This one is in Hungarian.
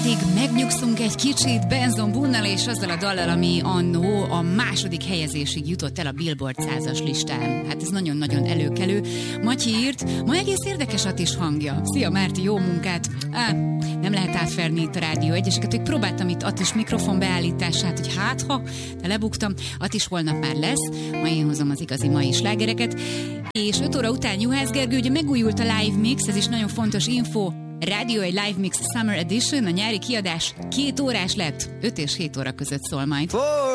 Megnyugszunk egy kicsit Benson Boone-nal és azzal a dallal, ami annó a második helyezésig jutott el a Billboard 100-as listán. Hát ez nagyon-nagyon előkelő. Matyi írt, ma egész érdekes Attis hangja. Szia Márti, jó munkát! Nem lehet átverni itt a Rádió 1-eseket, hogy próbáltam itt Attis mikrofon beállítását, hogy hátha, de lebuktam. Attis holnap már lesz, ma én hozom az igazi mai slágereket. És 5 óra után Juhász Gergő, ugye megújult a live mix, ez is nagyon fontos info. Rádió egy Live Mix Summer Edition, a nyári kiadás 2 órás lett, 5 és 7 óra között szól majd.